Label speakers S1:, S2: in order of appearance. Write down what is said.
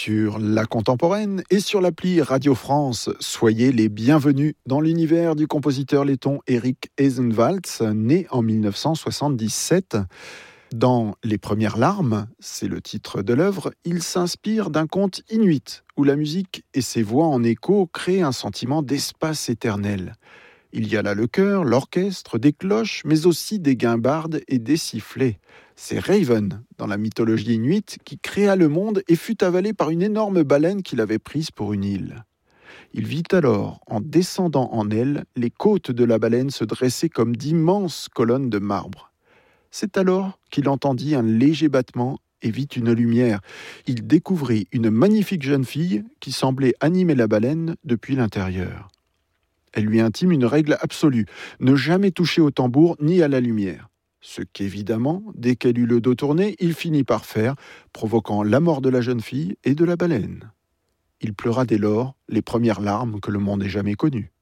S1: sur La Contemporaine et sur l'appli Radio France. Soyez les bienvenus dans l'univers du compositeur letton Erik Ezenvalds, né en 1977. Dans Les Premières Larmes, c'est le titre de l'œuvre, il s'inspire d'un conte inuit où la musique et ses voix en écho créent un sentiment d'espace éternel. Il y a là le chœur, l'orchestre, des cloches, mais aussi des guimbardes et des sifflets. C'est Raven, dans la mythologie inuite, qui créa le monde et fut avalé par une énorme baleine qu'il avait prise pour une île. Il vit alors, en descendant en elle, les côtes de la baleine se dresser comme d'immenses colonnes de marbre. C'est alors qu'il entendit un léger battement et vit une lumière. Il découvrit une magnifique jeune fille qui semblait animer la baleine depuis l'intérieur. Elle lui intime une règle absolue, ne jamais toucher au tambour ni à la lumière. Ce qu'évidemment, dès qu'elle eut le dos tourné, il finit par faire, provoquant la mort de la jeune fille et de la baleine. Il pleura dès lors les premières larmes que le monde ait jamais connues.